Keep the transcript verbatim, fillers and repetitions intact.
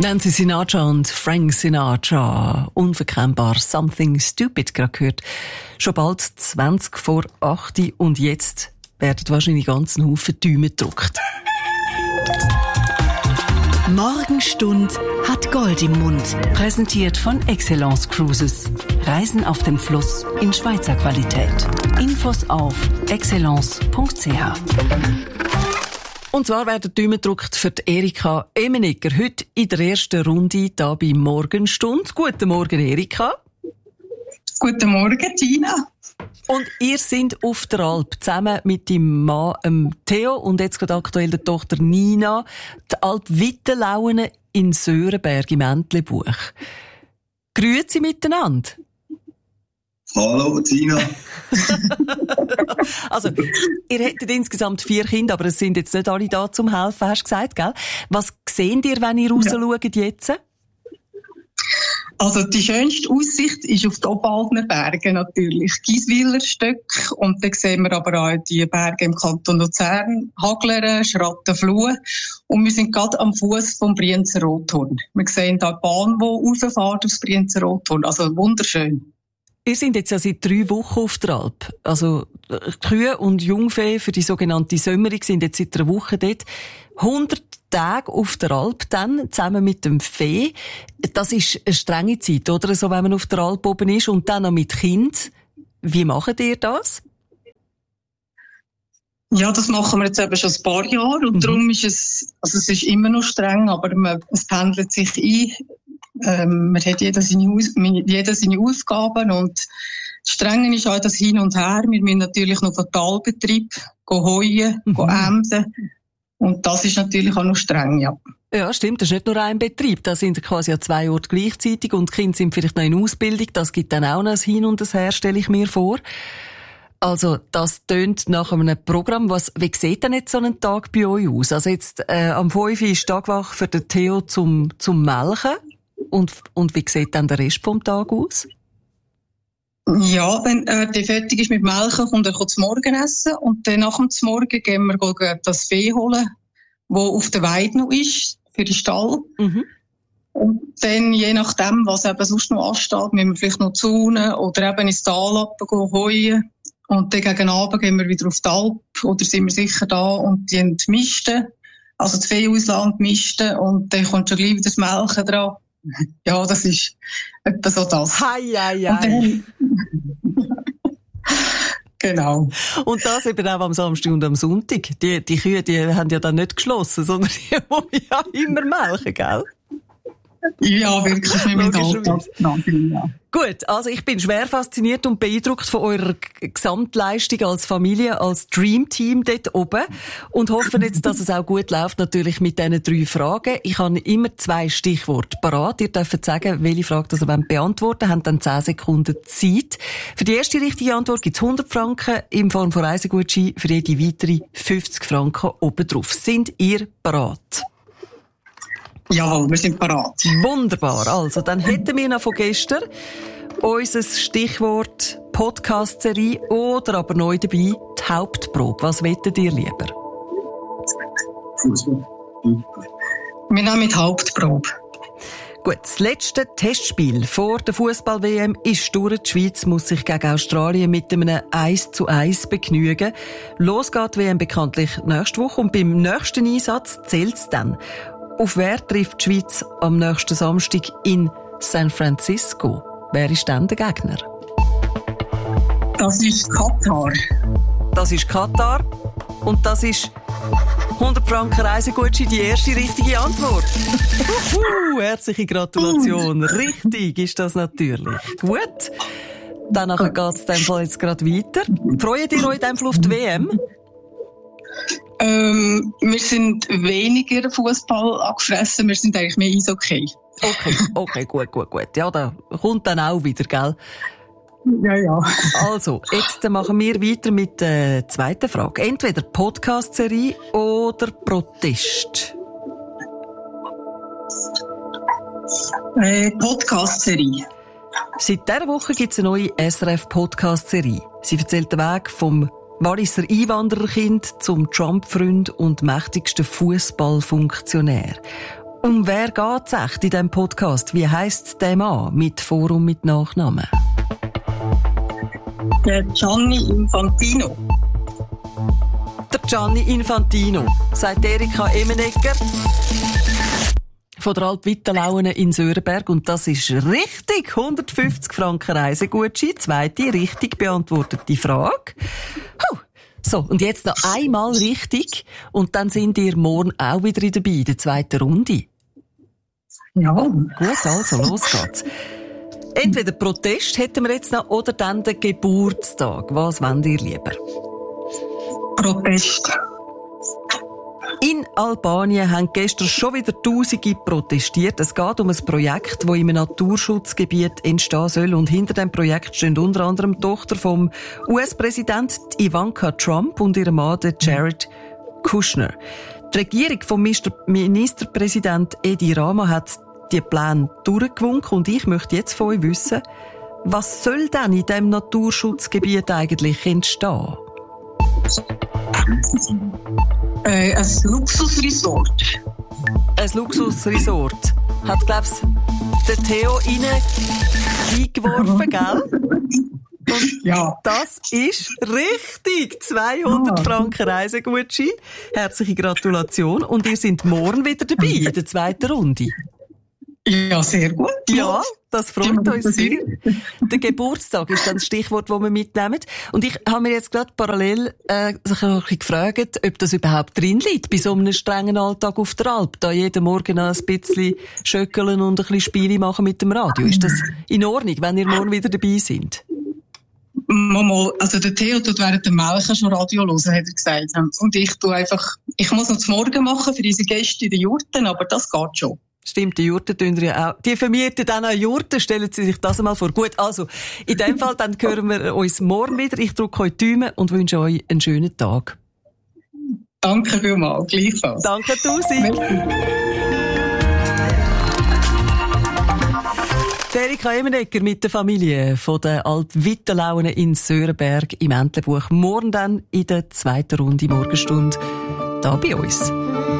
Nancy Sinatra und Frank Sinatra. Unverkennbar Something Stupid gerade gehört. Schon bald zwanzig vor acht und jetzt werden wahrscheinlich ganz ein Haufen Däume gedruckt. Morgenstund hat Gold im Mund. Präsentiert von Excellence Cruises. Reisen auf dem Fluss in Schweizer Qualität. Infos auf excellence punkt c h. Und zwar werden Däume gedruckt für die Erika Emmenegger. Heute in der ersten Runde hier bei Morgenstund. Guten Morgen, Erika. Guten Morgen, Tina. Und ihr seid auf der Alp zusammen mit deinem Mann ähm, Theo und jetzt gerade aktuell der Tochter Nina. Die Alp Wittenlauen in Sörenberg im Entlebuch. Grüezi miteinander. Hallo, Tina. Also, ihr hättet insgesamt vier Kinder, aber es sind jetzt nicht alle da zum Helfen, hast du gesagt, gell? Was seht ihr, wenn ihr raus schaut jetzt? Also, die schönste Aussicht ist auf die Obwaldner Berge natürlich. Giswiler Stück. Und dann sehen wir aber auch die Berge im Kanton Luzern, Hagleren, Schrattenfluh. Und wir sind gerade am Fuß vom Brienzer Rothorn. Wir sehen da die Bahn, die rausfährt aufs Brienzer Rothorn. Also, wunderschön. Ihr seid jetzt ja seit drei Wochen auf der Alp. Also, Kühe und Jungvieh für die sogenannte Sömmerung sind jetzt seit einer Woche dort. hundert Tage auf der Alp dann, zusammen mit dem Vieh. Das ist eine strenge Zeit, oder? So, wenn man auf der Alp oben ist und dann noch mit Kind. Wie macht ihr das? Ja, das machen wir jetzt eben schon ein paar Jahre. Und mhm. darum ist es, also es ist immer noch streng, aber man, es pendelt sich ein. Ähm, man hat jeder seine, Aus- jeder seine Aufgaben und das Strenge ist auch das Hin und Her. Wir müssen natürlich noch Totalbetrieb gehen heuen, mhm. gehen ämsen. Und das ist natürlich auch noch streng, ja. Ja, stimmt. Das ist nicht nur ein Betrieb. Da sind quasi an zwei Orte gleichzeitig und die Kinder sind vielleicht noch in Ausbildung. Das gibt dann auch noch ein Hin und ein Her, stelle ich mir vor. Also, das tönt nach einem Programm. Was, wie sieht denn jetzt so ein Tag bei euch aus? Also jetzt, äh, am fünf Uhr ist Tagwach für den Theo zum, zum Melken. Und, und wie sieht dann der Rest vom Tag aus? Ja, wenn er äh, fertig ist mit Melken, kommt er zum Morgenessen. Und dann nach dem Morgen gehen wir gehen das Vieh holen, das auf der Weide noch ist, für den Stall. Mhm. Und dann, je nachdem, was eben sonst noch ansteht, müssen wir vielleicht noch zäunen oder eben ins Tal runter heuen. Und dann gegen Abend gehen wir wieder auf die Alp oder sind wir sicher da und die misten. Also das Vieh auslassen und misten. Und dann kommt schon gleich wieder das Melken dran. Ja, das ist etwa so das. Hei, hei, hei. Genau. Und das eben auch am Samstag und am Sonntag. Die, die Kühe, die haben ja dann nicht geschlossen, sondern die wollen ja immer melken, gell? Ja, wirklich, mit dem Alltag. Ja. Gut, also ich bin schwer fasziniert und beeindruckt von eurer Gesamtleistung als Familie, als Dreamteam dort oben und hoffe jetzt, dass es auch gut läuft, natürlich mit diesen drei Fragen. Ich habe immer zwei Stichworte parat. Ihr dürft sagen, welche Frage ihr beantworten wollt. Habt dann zehn Sekunden Zeit. Für die erste richtige Antwort gibt es hundert Franken in Form von Reisegutschein, für jede weitere fünfzig Franken obendrauf. Sind ihr parat? Ja, wir sind parat. Wunderbar. Also, dann hätten wir noch von gestern unser Stichwort Podcast-Serie oder aber neu dabei die Hauptprobe. Was wettet ihr lieber? Fußball. Wir nehmen mit Hauptprobe. Gut, das letzte Testspiel vor der Fußball-W M ist durch. Die Schweiz muss sich gegen Australien mit einem eins zu eins begnügen. Los geht die W M bekanntlich nächste Woche und beim nächsten Einsatz zählt es dann. Auf wer trifft die Schweiz am nächsten Samstag in San Francisco? Wer ist dann der Gegner? Das ist Katar. Das ist Katar. Und das ist hundert Franken Reisegutschein, die erste richtige Antwort. Uhu, herzliche Gratulation. Richtig ist das natürlich. Gut. Danach geht es in dem Fall jetzt gerade weiter. Freut ihr euch in dem Fall auf die W M? Ähm, wir sind weniger Fußball angefressen, wir sind eigentlich mehr Eishockey. Okay, okay, gut, gut, gut. Ja, da kommt dann auch wieder, gell? Ja, ja. Also, jetzt machen wir weiter mit der zweiten Frage. Entweder Podcast-Serie oder Protest? Äh, Podcast-Serie. Seit dieser Woche gibt es eine neue S R F-Podcast-Serie. Sie erzählt den Weg vom Walliser Einwandererkind zum Trump-Freund und mächtigsten Fußballfunktionär. Um wer geht's echt in diesem Podcast? Wie heisst der Mann mit Vor- und mit Nachnamen? Der Gianni Infantino. Der Gianni Infantino, sagt Erika Emenegger von der Alp Wittelauen in Sörenberg. Und das ist richtig. hundertfünfzig Franken Reisegutschein. Zweite richtig beantwortete Frage. Huh. So, und jetzt noch einmal richtig. Und dann sind ihr morgen auch wieder dabei, in der zweiten Runde. Ja. Gut, also, los geht's. Entweder Protest hätten wir jetzt noch, oder dann den Geburtstag. Was wollt ihr lieber? Protest. In Albanien haben gestern schon wieder Tausende protestiert. Es geht um ein Projekt, das im Naturschutzgebiet entstehen soll. Und hinter dem Projekt stehen unter anderem die Tochter vom U S-Präsident Ivanka Trump und ihr Mann Jared Kushner. Die Regierung vom Ministerpräsident Edi Rama hat die Pläne durchgewunken. Und ich möchte jetzt von euch wissen, was soll denn in diesem Naturschutzgebiet eigentlich entstehen? Äh, ein Luxusresort. Ein Luxusresort. Hat, glaub's, der Theo rein eingeworfen, gell? Und ja. Das ist richtig. zweihundert Ah. Franken Reisegutschein. Herzliche Gratulation. Und ihr seid morgen wieder dabei in der zweiten Runde. Ja, sehr gut. Ja, das freut Ja, uns das sehr. Der Geburtstag ist dann das Stichwort, das wir mitnehmen. Und ich habe mir jetzt gerade parallel äh, sich ein bisschen gefragt, ob das überhaupt drin liegt, bei so einem strengen Alltag auf der Alp, da jeden Morgen noch ein bisschen schöckeln und ein bisschen Spiele machen mit dem Radio. Ist das in Ordnung, wenn ihr morgen wieder dabei seid? Mal, also der Theo tut während dem Melken schon Radio hören, hat er gesagt. Und ich tue einfach, ich muss noch zum Morgen machen für unsere Gäste in den Jurten, aber das geht schon. Stimmt, die Jurten tun ja auch. Die vermieten dann auch Jurten, stellen Sie sich das einmal vor. Gut, also, in dem Fall, dann hören wir uns morgen wieder. Ich drücke euch die Daumen und wünsche euch einen schönen Tag. Danke vielmals, gleichfalls. Danke, Tusi. Erika Emenegger mit der Familie von der Alp Wittelauen in Sörenberg im Entlebuch. Morgen dann in der zweiten Runde Morgenstunde da bei uns.